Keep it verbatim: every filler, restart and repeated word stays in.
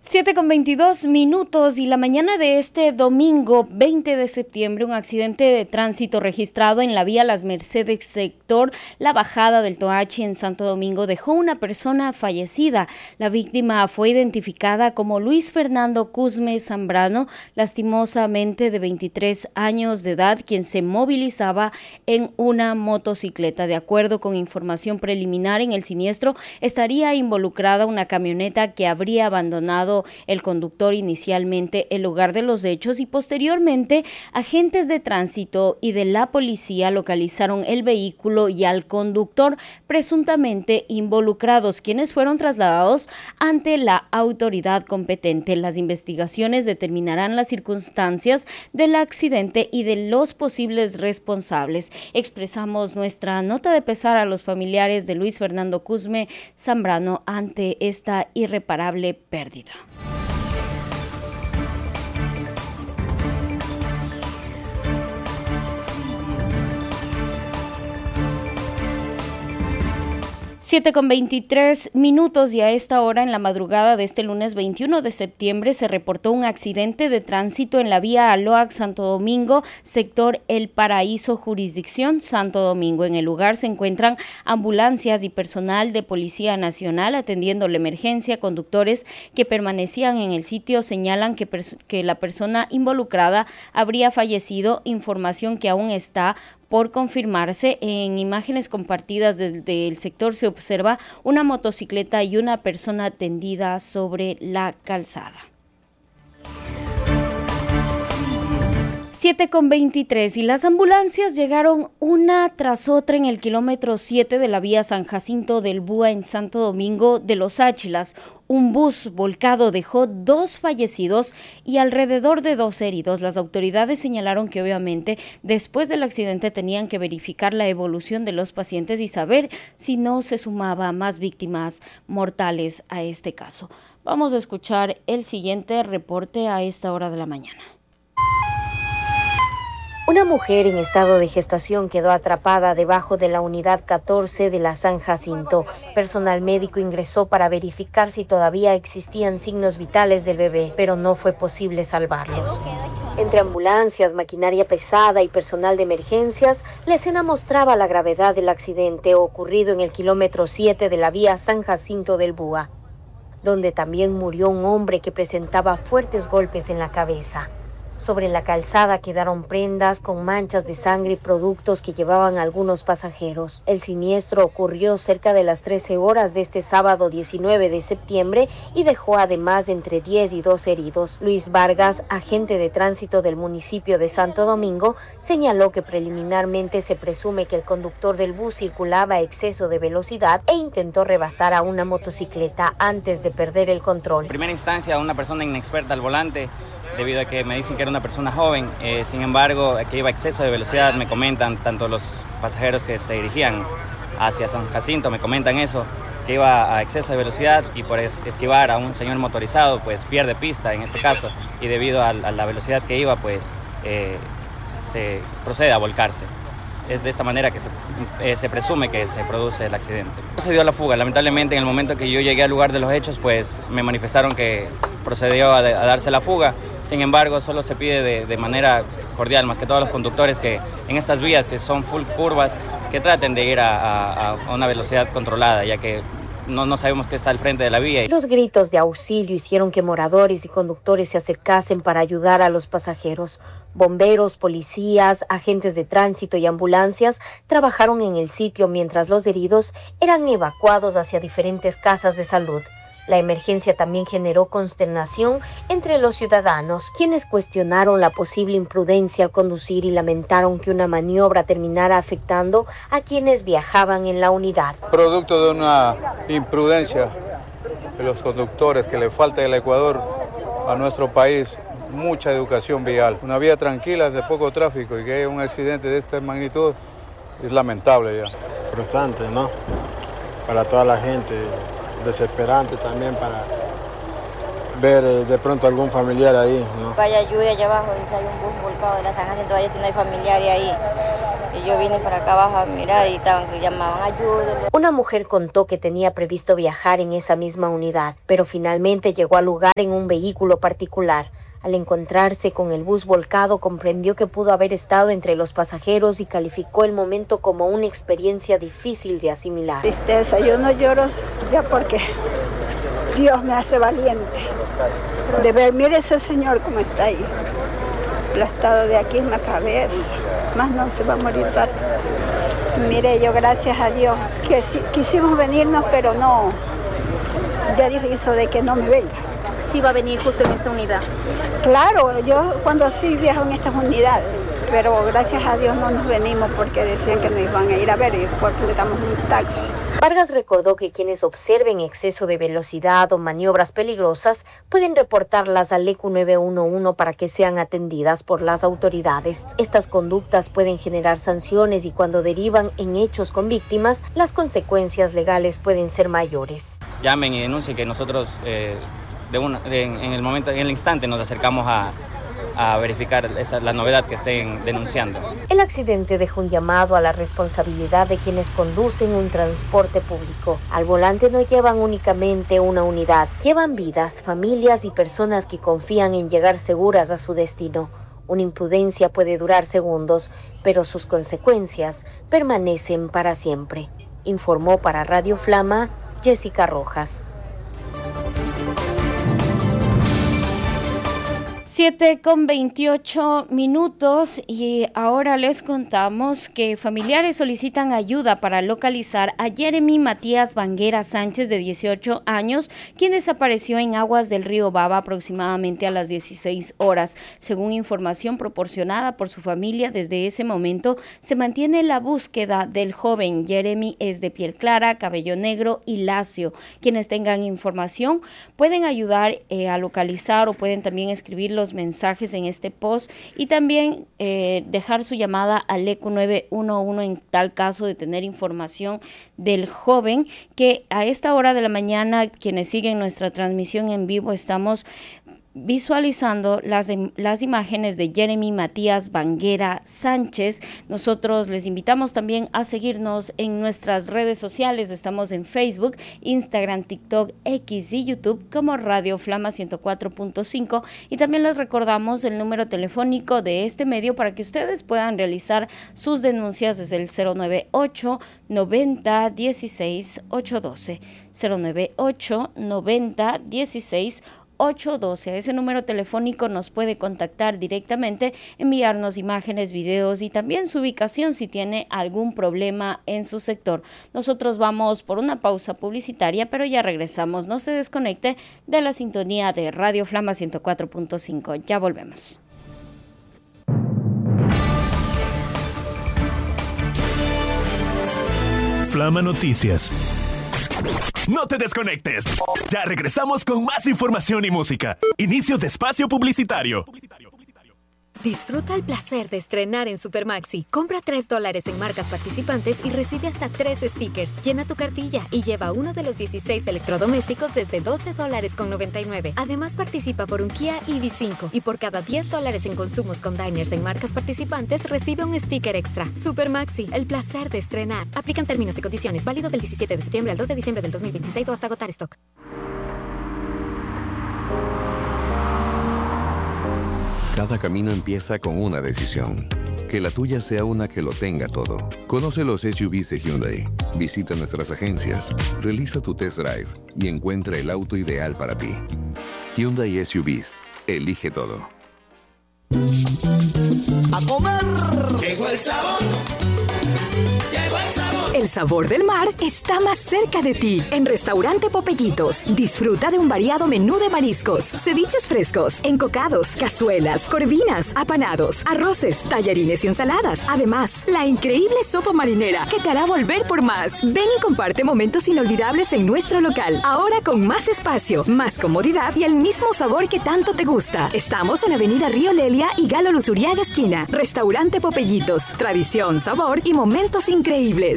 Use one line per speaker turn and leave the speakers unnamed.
siete con veintidós minutos y la mañana de este domingo veinte de septiembre, un accidente de tránsito registrado en la vía Las Mercedes, sector La Bajada del Toachi en Santo Domingo, dejó una persona fallecida. La víctima fue identificada como Luis Fernando Cusme Zambrano, lastimosamente de veintitrés años de edad, quien se movilizaba en una motocicleta. De acuerdo con información preliminar, en el siniestro estaría involucrada una camioneta que habría abandonado el conductor inicialmente el lugar de los hechos y posteriormente agentes de tránsito y de la policía localizaron el vehículo y al conductor presuntamente involucrados, quienes fueron trasladados ante la autoridad competente. Las investigaciones determinarán las circunstancias del accidente y de los posibles responsables. Expresamos nuestra nota de pesar a los familiares de Luis Fernando Cusme Zambrano ante esta irreparable pérdida. siete con veintitrés minutos y a esta hora, en la madrugada de este lunes veintiuno de septiembre, se reportó un accidente de tránsito en la vía Aloac Santo Domingo, sector El Paraíso, jurisdicción Santo Domingo. En el lugar se encuentran ambulancias y personal de Policía Nacional atendiendo la emergencia. Conductores que permanecían en el sitio señalan que, que la persona involucrada habría fallecido, información que aún está por confirmarse. En imágenes compartidas desde el sector se observa una motocicleta y una persona tendida sobre la calzada. siete con veintitrés y las ambulancias llegaron una tras otra en el kilómetro siete de la vía San Jacinto del Búa en Santo Domingo de los Áchilas. Un bus volcado dejó dos fallecidos y alrededor de dos heridos. Las autoridades señalaron que obviamente después del accidente tenían que verificar la evolución de los pacientes y saber si no se sumaba más víctimas mortales a este caso. Vamos a escuchar el siguiente reporte a esta hora de la mañana.
Una mujer en estado de gestación quedó atrapada debajo de la unidad catorce de la San Jacinto. Personal médico ingresó para verificar si todavía existían signos vitales del bebé, pero no fue posible salvarlos. Entre ambulancias, maquinaria pesada y personal de emergencias, la escena mostraba la gravedad del accidente ocurrido en el kilómetro siete de la vía San Jacinto del Búa, donde también murió un hombre que presentaba fuertes golpes en la cabeza. Sobre la calzada quedaron prendas con manchas de sangre y productos que llevaban algunos pasajeros. El siniestro ocurrió cerca de las trece horas de este sábado diecinueve de septiembre y dejó además entre diez y doce heridos. Luis Vargas, agente de tránsito del municipio de Santo Domingo, señaló que preliminarmente se presume que el conductor del bus circulaba a exceso de velocidad e intentó rebasar a una motocicleta antes de perder el control.
En primera instancia, una persona inexperta al volante, debido a que me dicen que era una persona joven. Eh, sin embargo, que iba a exceso de velocidad, me comentan tanto los pasajeros que se dirigían hacia San Jacinto, me comentan eso, que iba a exceso de velocidad y por esquivar a un señor motorizado, pues pierde pista en este caso, y debido a, a la velocidad que iba, pues eh, se procede a volcarse. Es de esta manera que se, eh, se presume que se produce el accidente. Se dio la fuga. Lamentablemente, en el momento que yo llegué al lugar de los hechos, pues me manifestaron que procedió a, de, a darse la fuga. Sin embargo, solo se pide de, de manera cordial, más que todos los conductores, que en estas vías que son full curvas, que traten de ir a, a, a una velocidad controlada, ya que No, no sabemos qué está al frente de la vía.
Los gritos de auxilio hicieron que moradores y conductores se acercasen para ayudar a los pasajeros. Bomberos, policías, agentes de tránsito y ambulancias trabajaron en el sitio mientras los heridos eran evacuados hacia diferentes casas de salud. La emergencia también generó consternación entre los ciudadanos, quienes cuestionaron la posible imprudencia al conducir y lamentaron que una maniobra terminara afectando a quienes viajaban en la unidad.
Producto de una imprudencia de los conductores que le falta al Ecuador, a nuestro país, mucha educación vial. Una vía tranquila, de poco tráfico, y que haya un accidente de esta magnitud es lamentable ya.
Frustrante, ¿no? Para toda la gente. Desesperante también para ver eh, de pronto algún familiar ahí, ¿no?
Vaya lluvia allá abajo, dice hay un bus volcado de la San Jacinto, vaya si no hay familiar ahí. Y yo vine para acá abajo a mirar y estaban que llamaban ayuda.
Una mujer contó que tenía previsto viajar en esa misma unidad, pero finalmente llegó al lugar en un vehículo particular. Al encontrarse con el bus volcado, comprendió que pudo haber estado entre los pasajeros y calificó el momento como una experiencia difícil de asimilar.
Tristeza, yo no lloro ya porque Dios me hace valiente. De ver, mire ese señor cómo está ahí, aplastado de aquí en la cabeza, más no se va a morir rato. Mire, yo gracias a Dios que sí, quisimos venirnos, pero no, ya Dios hizo de que no me venga.
Sí va a venir justo en esta unidad.
Claro, yo cuando sí viajo en estas unidades, pero gracias a Dios no nos venimos porque decían que nos iban a ir a ver y porque le damos un taxi.
Vargas recordó que quienes observen exceso de velocidad o maniobras peligrosas pueden reportarlas al E Q nueve uno uno para que sean atendidas por las autoridades. Estas conductas pueden generar sanciones y cuando derivan en hechos con víctimas, las consecuencias legales pueden ser mayores.
Llamen y denuncien que nosotros eh, de una, de, en, en el momento, en el instante nos acercamos a a verificar esta, la novedad que estén denunciando.
El accidente dejó un llamado a la responsabilidad de quienes conducen un transporte público. Al volante no llevan únicamente una unidad, llevan vidas, familias y personas que confían en llegar seguras a su destino. Una imprudencia puede durar segundos, pero sus consecuencias permanecen para siempre. Informó para Radio Flama, Jessica Rojas.
siete con veintiocho minutos y ahora les contamos que familiares solicitan ayuda para localizar a Jeremy Matías Banguera Sánchez, de dieciocho años, quien desapareció en aguas del río Baba aproximadamente a las dieciséis horas. Según información proporcionada por su familia, desde ese momento se mantiene la búsqueda del joven. Jeremy es de piel clara, cabello negro y lacio. Quienes tengan información pueden ayudar eh, a localizar o pueden también escribir los mensajes en este post y también eh, dejar su llamada al E Q nueve uno uno en tal caso de tener información del joven, que a esta hora de la mañana, quienes siguen nuestra transmisión en vivo, estamos visualizando las, las imágenes de Jeremy Matías Banguera Sánchez. Nosotros les invitamos también a seguirnos en nuestras redes sociales. Estamos en Facebook, Instagram, TikTok, X y YouTube como Radio Flama ciento cuatro punto cinco, y también les recordamos el número telefónico de este medio para que ustedes puedan realizar sus denuncias desde el cero nueve ocho noventa dieciséis ochocientos doce, cero nueve ocho noventa dieciséis ocho doce. A ese número telefónico nos puede contactar directamente, enviarnos imágenes, videos y también su ubicación si tiene algún problema en su sector. Nosotros vamos por una pausa publicitaria, pero ya regresamos. No se desconecte de la sintonía de Radio Flama ciento cuatro punto cinco. Ya volvemos.
Flama Noticias. No te desconectes. Ya regresamos con más información y música. Inicio de espacio publicitario.
Disfruta el placer de estrenar en Supermaxi. Compra tres dólares en marcas participantes y recibe hasta tres stickers. Llena tu cartilla y lleva uno de los dieciséis electrodomésticos desde doce dólares con noventa y nueve. Además, participa por un Kia E V cinco y por cada diez dólares en consumos con diners en marcas participantes recibe un sticker extra. Supermaxi, el placer de estrenar. Aplican términos y condiciones. Válido del diecisiete de septiembre al dos de diciembre del dos mil veintiséis o hasta agotar stock.
Cada camino empieza con una decisión. Que la tuya sea una que lo tenga todo. Conoce los S U Vs de Hyundai. Visita nuestras agencias, realiza tu test drive y encuentra el auto ideal para ti. Hyundai S U Vs. Elige todo.
¡A comer! Llegó el sabor. Llegó el sabor.
El sabor del mar está más cerca de ti. En Restaurante Popellitos, disfruta de un variado menú de mariscos, ceviches frescos, encocados, cazuelas, corvinas, apanados, arroces, tallarines y ensaladas. Además, la increíble sopa marinera que te hará volver por más. Ven y comparte momentos inolvidables en nuestro local. Ahora con más espacio, más comodidad y el mismo sabor que tanto te gusta. Estamos en Avenida Río Lelia y Galo Luzuriaga esquina. Restaurante Popellitos. Tradición, sabor y momentos increíbles.